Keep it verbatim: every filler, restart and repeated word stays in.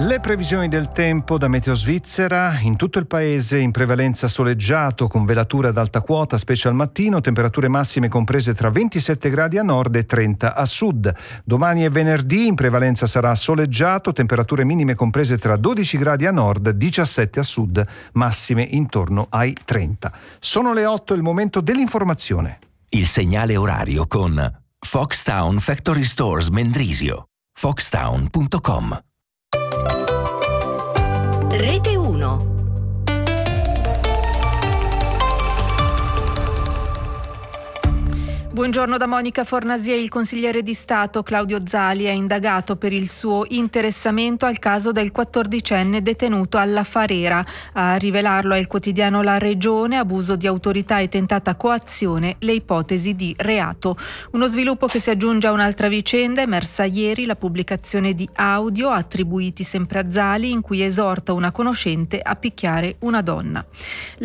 Le previsioni del tempo da Meteo Svizzera: in tutto il paese in prevalenza soleggiato con velature ad alta quota, specie al mattino, temperature massime comprese tra ventisette gradi a nord e trenta a sud. Domani e venerdì in prevalenza sarà soleggiato, temperature minime comprese tra dodici gradi a nord, diciassette a sud, massime intorno ai trenta. Sono le otto, il momento dell'informazione. Il segnale orario con Foxtown Factory Stores Mendrisio. foxtown punto com. Rete uno. Buongiorno da Monica Fornasia. Il consigliere di Stato Claudio Zali è indagato per il suo interessamento al caso del quattordicenne detenuto alla Farera. A rivelarlo è il quotidiano La Regione: abuso di autorità e tentata coazione, le ipotesi di reato. Uno sviluppo che si aggiunge a un'altra vicenda emersa ieri, la pubblicazione di audio attribuiti sempre a Zali in cui esorta una conoscente a picchiare una donna.